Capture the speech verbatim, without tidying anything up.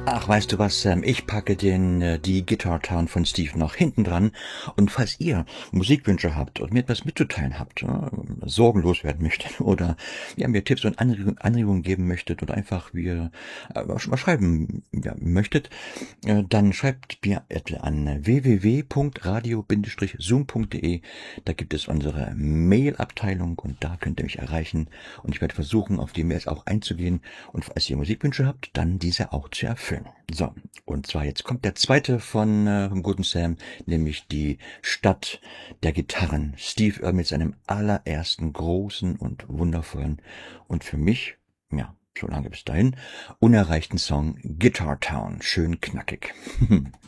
Ach, weißt du was, Sam? Ich packe den, äh, die Guitar Town von Steve noch hinten dran. Und falls ihr Musikwünsche habt und mir etwas mitzuteilen habt, ja, sorgenlos werden möchtet oder ja, mir Tipps und Anregungen, Anregungen geben möchtet oder einfach wir äh, was schreiben ja, möchtet, äh, dann schreibt mir an w w w punkt radio zoom punkt de. Da gibt es unsere Mail-Abteilung und da könnt ihr mich erreichen. Und ich werde versuchen, auf die Mails auch einzugehen. Und falls ihr Musikwünsche habt, dann diese auch zu erfüllen. So, und zwar jetzt kommt der zweite von äh, vom guten Sam, nämlich die Stadt der Gitarren. Steve Earle mit seinem allerersten großen und wundervollen und für mich, ja, so lange bis dahin, unerreichten Song Guitar Town. Schön knackig.